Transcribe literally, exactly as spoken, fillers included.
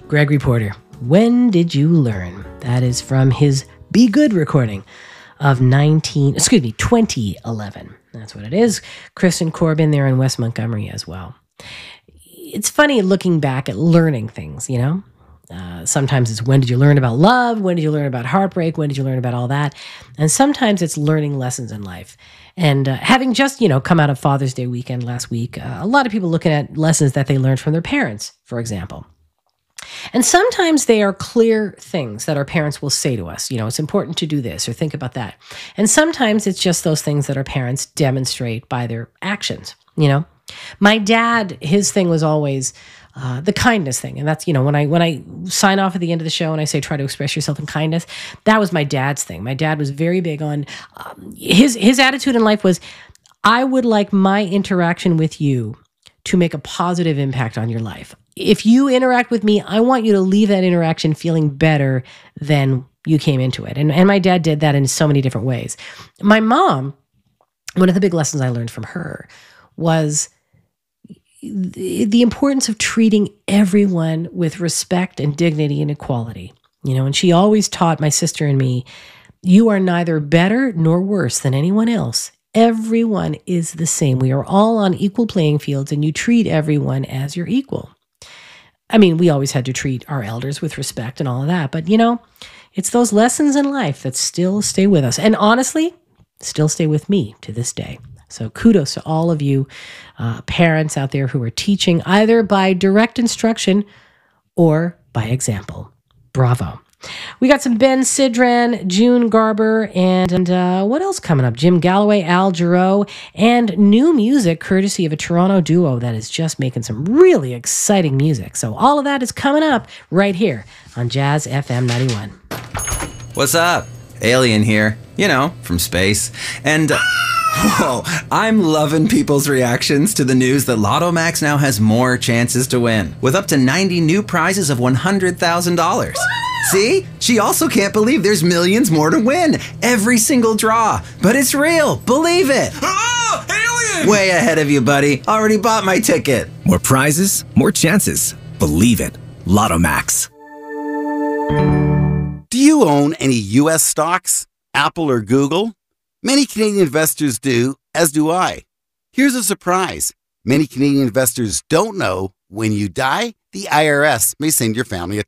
Gregory Porter, When Did You Learn? That is from his Be Good recording of nineteen, excuse me, twenty eleven. That's what it is. Kristen Corbin there in West Montgomery as well. It's funny looking back at learning things, you know? Uh, sometimes it's when did you learn about love? When did you learn about heartbreak? When did you learn about all that? And sometimes it's learning lessons in life. And uh, having just, you know, come out of Father's Day weekend last week, uh, a lot of people looking at lessons that they learned from their parents, for example. And sometimes they are clear things that our parents will say to us. You know, it's important to do this or think about that. And sometimes it's just those things that our parents demonstrate by their actions, you know. My dad, his thing was always uh, the kindness thing. And that's, you know, when I when I sign off at the end of the show and I say try to express yourself in kindness, that was my dad's thing. My dad was very big on, um, his his attitude in life was, I would like my interaction with you to make a positive impact on your life. If you interact with me, I want you to leave that interaction feeling better than you came into it. And, and my dad did that in so many different ways. My mom, one of the big lessons I learned from her was the, the importance of treating everyone with respect and dignity and equality. You know, and she always taught my sister and me, you are neither better nor worse than anyone else. Everyone is the same. We are all on equal playing fields, and you treat everyone as your equal. I mean, we always had to treat our elders with respect and all of that, but you know, it's those lessons in life that still stay with us. And honestly, still stay with me to this day. So kudos to all of you uh, parents out there who are teaching either by direct instruction or by example. Bravo. We got some Ben Sidran, June Garber, and, and uh, what else coming up? Jim Galloway, Al Jarreau, and new music courtesy of a Toronto duo that is just making some really exciting music. So all of that is coming up right here on Jazz F M ninety-one. What's up? Alien here, you know, from space. And, uh, whoa, I'm loving people's reactions to the news that Lotto Max now has more chances to win, with up to ninety new prizes of one hundred thousand dollars. See? She also can't believe there's millions more to win. Every single draw. But it's real. Believe it. Oh, alien! Way ahead of you, buddy. Already bought my ticket. More prizes, more chances. Believe it. Lotto Max. Do you own any U S stocks? Apple or Google? Many Canadian investors do, as do I. Here's a surprise. Many Canadian investors don't know when you die, the I R S may send your family a